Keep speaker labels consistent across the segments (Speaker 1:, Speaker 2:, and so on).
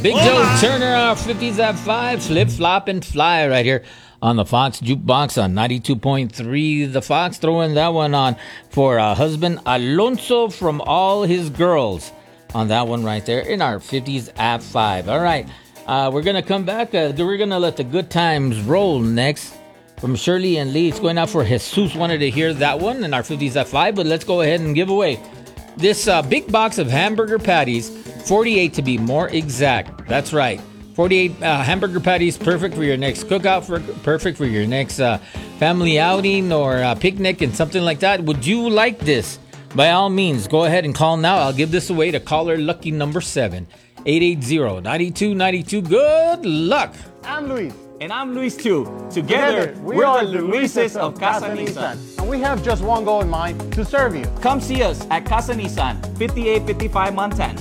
Speaker 1: Big Joe Turner, our 50s at 5. Flip, flop, and fly right here on the Fox Jukebox on 92.3. The Fox throwing that one on for husband Alonso from all his girls on that one right there in our 50s at 5. All right, we're going to come back. We're going to let the good times roll next from Shirley and Lee. It's going out for Jesus. Wanted to hear that one in our 50s at 5, but let's go ahead and give away this big box of hamburger patties, 48 to be more exact. That's right. 48 hamburger patties, perfect for your next cookout, perfect for your next family outing or picnic and something like that. Would you like this? By all means, go ahead and call now. I'll give this away to caller lucky number 7, 880-9292. Good luck.
Speaker 2: I'm Luis.
Speaker 3: And I'm Luis too. Together, we are the Luises of Casa Nissan.
Speaker 2: And we have just one goal in mind, to serve you.
Speaker 3: Come see us at Casa Nissan, 5855 Montana.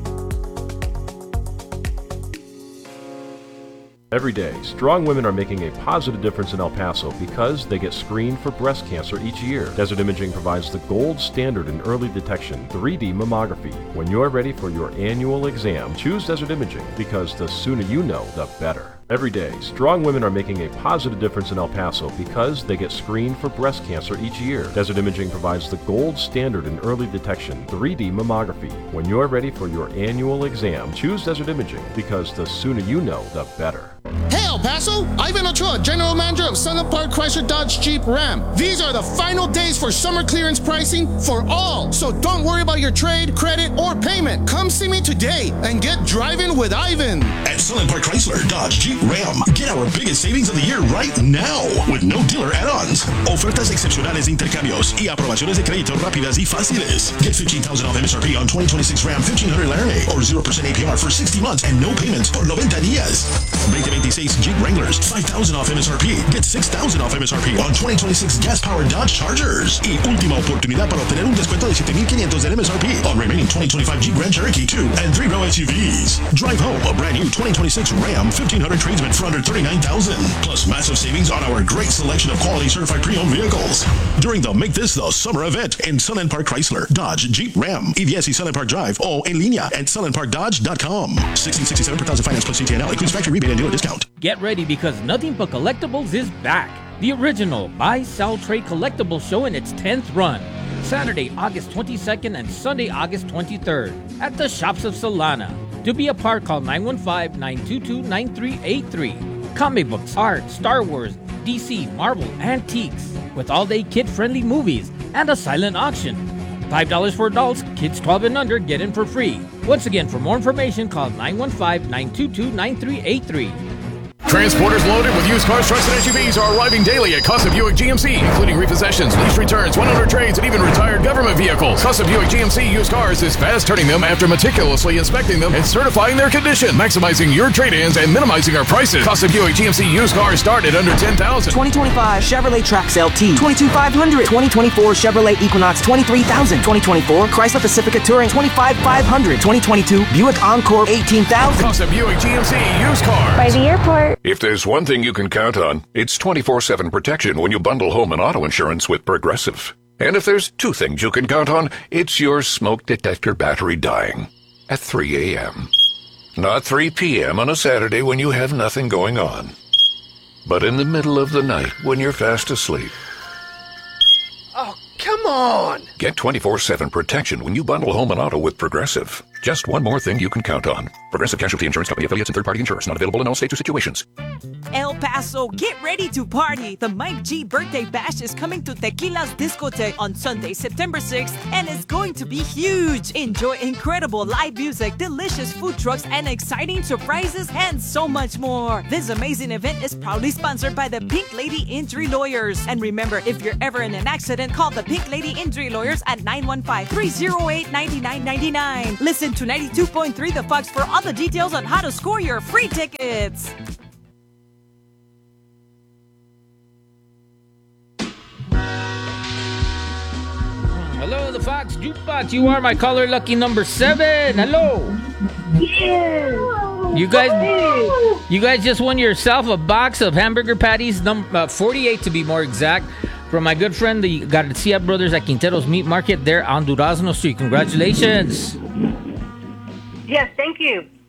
Speaker 4: Every day, strong women are making a positive difference in El Paso because they get screened for breast cancer each year. Desert Imaging provides the gold standard in early detection, 3D mammography. When you're ready for your annual exam, choose Desert Imaging because the sooner you know, the better. Every day, strong women are making a positive difference in El Paso because they get screened for breast cancer each year. Desert Imaging provides the gold standard in early detection, 3D mammography. When you're ready for your annual exam, choose Desert Imaging because the sooner you know, the better.
Speaker 5: Hey El Paso, Ivan Ochoa, General Manager of Sunland Park Chrysler Dodge Jeep Ram. These are the final days for summer clearance pricing for all. So don't worry about your trade, credit, or payment. Come see me today and get driving with Ivan.
Speaker 6: At Sunland Park Chrysler Dodge Jeep Ram, get our biggest savings of the year right now with no dealer add-ons. Ofertas excepcionales de intercambios y aprobaciones de crédito rápidas y fáciles. Get $15,000 off MSRP on 2026 Ram 1500 Laramie or 0% APR for 60 months and no payments por 90 días. 2026 Jeep Wranglers, $5,000 off MSRP. Get $6,000 off MSRP on 2026 gas-powered Dodge Chargers. Y última oportunidad para obtener un descuento de $7,500 del MSRP on remaining 2025 Jeep Grand Cherokee 2 and 3-row SUVs. Drive home a brand new 2026 Ram 1500 tradesman for under $39,000. Plus massive savings on our great selection of quality certified pre-owned vehicles. During the Make This the Summer event in Sunland Park Chrysler, Dodge, Jeep, Ram, EVS y Sunland Park Drive o en línea at sunlandparkdodge.com. 1667 per thousand finance plus CTNL includes factory rebate and dealer discount.
Speaker 1: Get ready because Nothing But Collectibles is back. The original Buy, Sell, Trade Collectibles show in its 10th run. Saturday, August 22nd and Sunday, August 23rd at the Shops of Solana. To be a part, call 915-922-9383. Comic books, art, Star Wars, DC, Marvel, antiques, with all-day kid-friendly movies and a silent auction. $5 for adults, kids 12 and under get in for free. Once again, for more information, call 915-922-9383.
Speaker 7: Transporters loaded with used cars, trucks, and SUVs are arriving daily at Casa Buick GMC, including repossessions, lease returns, 100 trades, and even retired government vehicles. Casa Buick GMC Used Cars is fast turning them after meticulously inspecting them and certifying their condition, maximizing your trade-ins and minimizing our prices. Casa Buick GMC Used Cars start at under $10,000.
Speaker 8: 2025 Chevrolet Trax LT, 22,500. 2024 Chevrolet Equinox, 23,000. 2024 Chrysler Pacifica Touring, 25,500. 2022 Buick Encore, 18,000.
Speaker 7: Casa Buick GMC Used Cars.
Speaker 9: By the airport.
Speaker 10: If there's one thing you can count on, it's 24/7 protection when you bundle home and auto insurance with Progressive. And if there's two things you can count on, it's your smoke detector battery dying at 3 a.m. Not 3 p.m. on a Saturday when you have nothing going on, but in the middle of the night when you're fast asleep.
Speaker 5: Oh, come on!
Speaker 10: Get 24/7 protection when you bundle home and auto with Progressive. Just one more thing you can count on. Progressive Casualty Insurance Company affiliates and third-party insurers. Not available in all states or situations.
Speaker 11: El Paso, get ready to party. The Mike G Birthday Bash is coming to Tequila's Discotheque on Sunday, September 6th, and it's going to be huge. Enjoy incredible live music, delicious food trucks, and exciting surprises, and so much more. This amazing event is proudly sponsored by the Pink Lady Injury Lawyers. And remember, if you're ever in an accident, call the Pink Lady Injury Lawyers at 915-308-9999. Listen to 92.3 The Fox for all the details on how to score your free tickets.
Speaker 1: Hello, the Fox Jukebox. You are my caller lucky number 7. Hello.
Speaker 9: Yeah.
Speaker 1: You guys just won yourself a box of hamburger patties, 48 to be more exact, from my good friend, the Garcia Brothers at Quintero's Meat Market there on Durazno Street. Congratulations.
Speaker 9: Yes, thank you.